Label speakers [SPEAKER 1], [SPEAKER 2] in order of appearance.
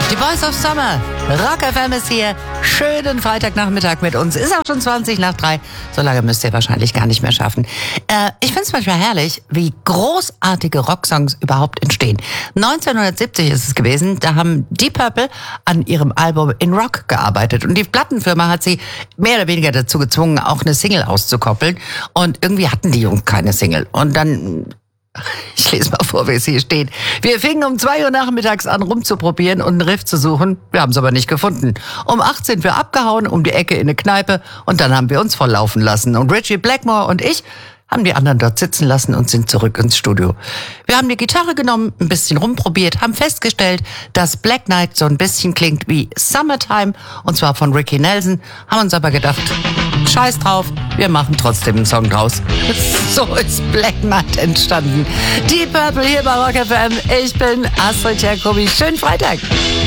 [SPEAKER 1] Die Boys of Summer. Rock FM ist hier. Schönen Freitagnachmittag mit uns. Ist auch schon 20 nach 3. So lange müsst ihr wahrscheinlich gar nicht mehr schaffen. Ich finde es manchmal herrlich, wie großartige Rocksongs überhaupt entstehen. 1970 ist es gewesen, da haben Deep Purple an ihrem Album In Rock gearbeitet. Und die Plattenfirma hat sie mehr oder weniger dazu gezwungen, auch eine Single auszukoppeln. Und irgendwie hatten die Jungs keine Single. Und dann... Ich lese mal vor, wie es hier steht. Wir fingen um 2 Uhr nachmittags an, rumzuprobieren und einen Riff zu suchen. Wir haben es aber nicht gefunden. Um 8 sind wir abgehauen, um die Ecke in eine Kneipe und dann haben wir uns volllaufen lassen. Und Ritchie Blackmore und ich haben die anderen dort sitzen lassen und sind zurück ins Studio. Wir haben die Gitarre genommen, ein bisschen rumprobiert, haben festgestellt, dass Black Knight so ein bisschen klingt wie Summertime, und zwar von Ricky Nelson, haben uns aber gedacht, scheiß drauf, wir machen trotzdem einen Song draus. So ist Black Knight entstanden. Deep Purple hier bei Rock FM. Ich bin Astrid Jacobi. Schönen Freitag.